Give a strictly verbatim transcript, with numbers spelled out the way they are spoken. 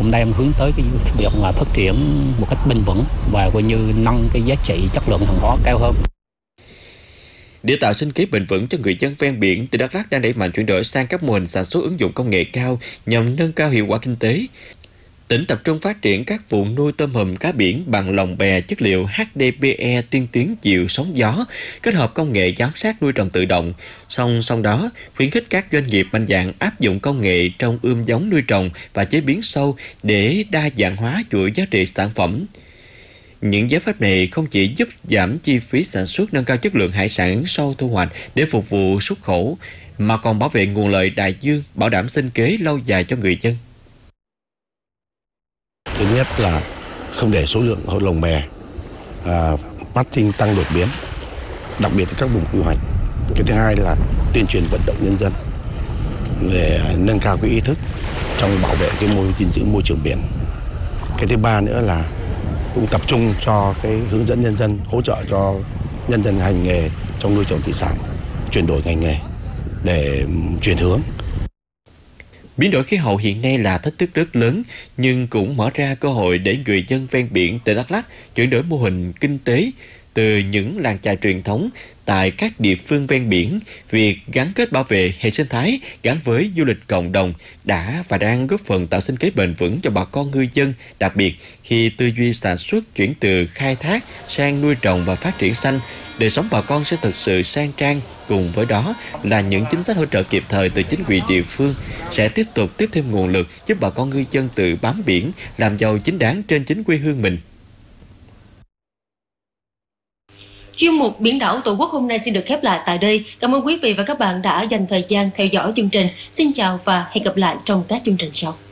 cũng đang hướng tới cái việc mà phát triển một cách bền vững và coi như nâng cái giá trị chất lượng hàng hóa cao hơn. Để tạo sinh kế bền vững cho người dân ven biển, tỉnh Đắk Lắk đang đẩy mạnh chuyển đổi sang các mô hình sản xuất ứng dụng công nghệ cao nhằm nâng cao hiệu quả kinh tế. Tỉnh tập trung phát triển các vụ nuôi tôm hùm cá biển bằng lồng bè chất liệu hát đê pê e tiên tiến chịu sóng gió, kết hợp công nghệ giám sát nuôi trồng tự động. Song song đó, khuyến khích các doanh nghiệp mạnh dạn áp dụng công nghệ trong ươm giống nuôi trồng và chế biến sâu để đa dạng hóa chuỗi giá trị sản phẩm. Những giải pháp này không chỉ giúp giảm chi phí sản xuất, nâng cao chất lượng hải sản sau thu hoạch để phục vụ xuất khẩu, mà còn bảo vệ nguồn lợi đại dương, bảo đảm sinh kế lâu dài cho người dân. Thứ nhất là không để số lượng lồng bè à, phát sinh tăng đột biến, đặc biệt là các vùng quy hoạch. Cái thứ hai là tuyên truyền vận động nhân dân để nâng cao cái ý thức trong bảo vệ cái môi gìn giữ môi trường biển. Cái thứ ba nữa là cũng tập trung cho cái hướng dẫn nhân dân, hỗ trợ cho nhân dân hành nghề trong nuôi trồng thủy sản, chuyển đổi ngành nghề để chuyển hướng. Biến đổi khí hậu hiện nay là thách thức rất lớn, nhưng cũng mở ra cơ hội để người dân ven biển tỉnh Đắk Lắk chuyển đổi mô hình kinh tế từ những làng chài truyền thống tại các địa phương ven biển. Việc gắn kết bảo vệ hệ sinh thái gắn với du lịch cộng đồng đã và đang góp phần tạo sinh kế bền vững cho bà con ngư dân, đặc biệt khi tư duy sản xuất chuyển từ khai thác sang nuôi trồng và phát triển xanh, đời sống bà con sẽ thực sự sang trang. Cùng với đó là những chính sách hỗ trợ kịp thời từ chính quyền địa phương sẽ tiếp tục tiếp thêm nguồn lực giúp bà con ngư dân tự bám biển, làm giàu chính đáng trên chính quê hương mình. Chuyên mục Biển đảo Tổ quốc hôm nay xin được khép lại tại đây. Cảm ơn quý vị và các bạn đã dành thời gian theo dõi chương trình. Xin chào và hẹn gặp lại trong các chương trình sau.